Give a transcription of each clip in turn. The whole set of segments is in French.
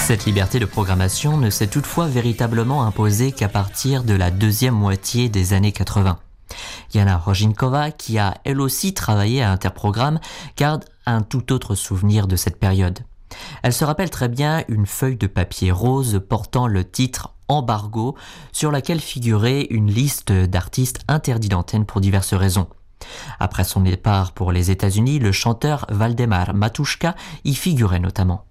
Cette liberté de programmation ne s'est toutefois véritablement imposée qu'à partir de la deuxième moitié des années 80. Jana Rožinkova, qui a elle aussi travaillé à Interprogramme, garde un tout autre souvenir de cette période. Elle se rappelle très bien une feuille de papier rose portant le titre « Embargo » sur laquelle figurait une liste d'artistes interdits d'antenne pour diverses raisons. Après son départ pour les États-Unis, le chanteur Valdemar Matuška y figurait notamment.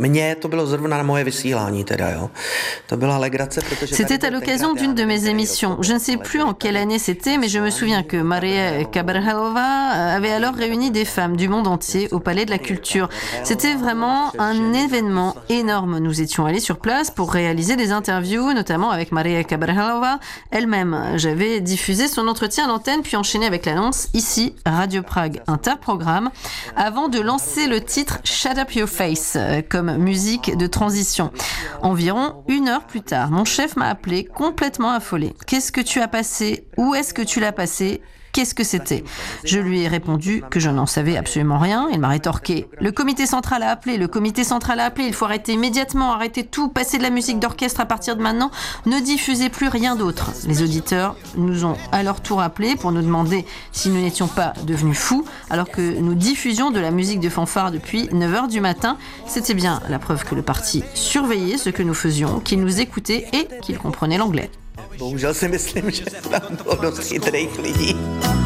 C'était à l'occasion d'une de mes émissions. Je ne sais plus en quelle année c'était, mais je me souviens que Maria Kabrhelova avait alors réuni des femmes du monde entier au Palais de la Culture. C'était vraiment un événement énorme. Nous étions allés sur place pour réaliser des interviews, notamment avec Maria Kabrhelova elle-même. J'avais diffusé son entretien à l'antenne, puis enchaîné avec l'annonce ici, Radio Prague Interprogramme, avant de lancer le titre Shut Up Your Face, comme musique de transition. Environ 1 heure plus tard, mon chef m'a appelé complètement affolé. « Qu'est-ce que tu as passé ? Où est-ce que tu l'as passé ? Qu'est-ce que c'était ?» Je lui ai répondu que je n'en savais absolument rien. Il m'a rétorqué « Le comité central a appelé, il faut arrêter immédiatement, arrêter tout, passer de la musique d'orchestre à partir de maintenant, ne diffusez plus rien d'autre. » Les auditeurs nous ont à leur tour appelés pour nous demander si nous n'étions pas devenus fous, alors que nous diffusions de la musique de fanfare depuis 9h du matin. C'était bien la preuve que le parti surveillait ce que nous faisions, qu'il nous écoutait et qu'il comprenait l'anglais. Bohužel si myslím, že tam bylo dost chytrých lidí.